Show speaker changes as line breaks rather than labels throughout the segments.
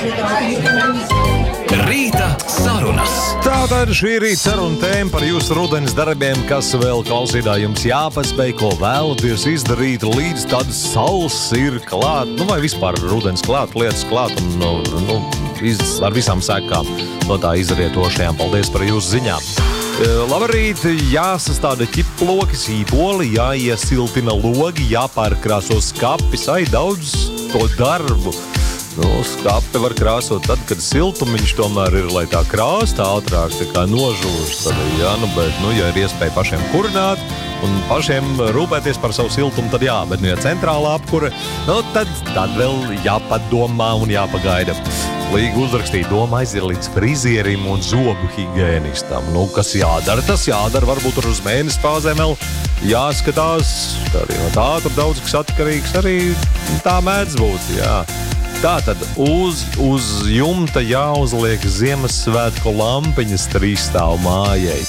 Rīta sarunas.
Tātad šī rīta saruna tēma par jūsu rudenes darbiem, kas vēl klausītāji jums jāpaspēj, ko vēlaties izdarīt, līdz tad saules ir klāt, vai vispār rudens klāt, lietas klāt un ar visām sekām no tā izrietošajām. Paldies par jūsu ziņām. Labrīt, jāsastāda ķiploki, sīpoli, jāiesiltina logi, jāpārkrāso skapis, daudz to darbu. Skapi var krāsot tad, kad siltumiņš tomēr ir, lai tā krāsta ātrāk tā kā nožūst. Bet, ja ir iespēja pašiem kurināt un pašiem rūpēties par savu siltumu, tad jā, bet, ja centrālā apkure, tad vēl jāpadomā un jāpagaida. Līga uzrakstīja, doma aiziet līdz frizierim un zobu higienistam. Kas jādara, tas jādara, varbūt tur uz mēnesi fāzēm vēl jāskatās. Arī no tā tur daudz kas atkarīgs, arī tā mēdz būt, jā. Tātad uz jumta jāuzliek Ziemassvētku lampiņas 3 stāvu mājai.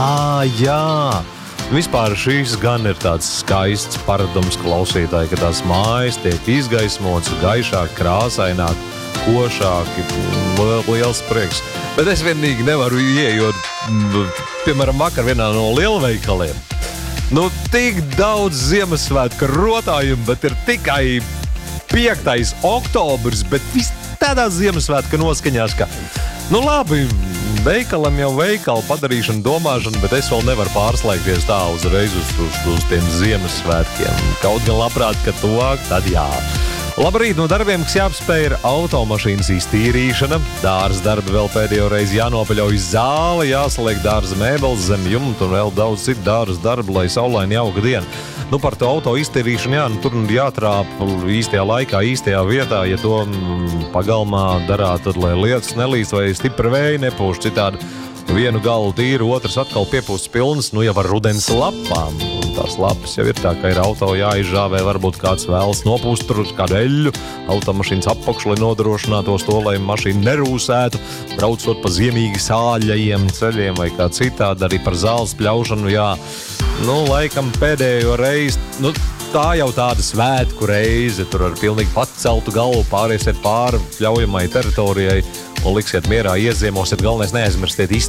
Jā! Vispār šīs gan ir tāds skaists paradums klausītāji, ka tās mājas tiek izgaismotas gaišāk, krāsaināk, košāki. Liels prieks. Bet es vienīgi nevaru ieejot, piemēram, vakar vienā no lielveikaliem. Tik daudz Ziemassvētku rotājumu, bet ir tikai 5. oktobrs, bet viss tādā Ziemassvētku noskaņās, ka, labi, veikalam jau veikalu padarīšana, domāšana, bet es vēl nevaru pārslēgties tā uzreiz uz tiem Ziemassvētkiem. Kaut gan labprāt, ka tuvāk, tad jā. Labrīt, no darbiem, kas jāapspēj, ir automašīnas iztīrīšana, dārza darbi vēl pēdējo reizi jānopaļauj zāle, jāsaliek dārza mēbeles zem jumta un vēl daudz citu dārza darbu, lai saulaini jauka diena. Par to auto iztīrīšanu, tur jātrāp īstajā laikā, īstajā vietā, ja to pagalmā darāt, tad lai lietas nelīst vai stipri vēji nepūš, citādi vienu galu tīru, otrs atkal piepūsts pilns, jau ar rudens lapām. Tās lapas jau ir tā, ka ir auto jāizžāvē, varbūt kāds vēlas nopūst tur kādu eļļu, automašīnas apakšu, lai nodrošinātos to, lai mašīna nerūsētu, braucot pa ziemīgi sāļajiem ceļiem vai kā citādi, arī par zāles pļaušanu, jā. Laikam pēdējo reizi, tā jau tāda svētku reize, tur ar pilnīgi paceltu galvu pāriesiet pāri pļaujamai teritorijai un liksiet mierā, ieziemosiet, galvenais neaizmirstiet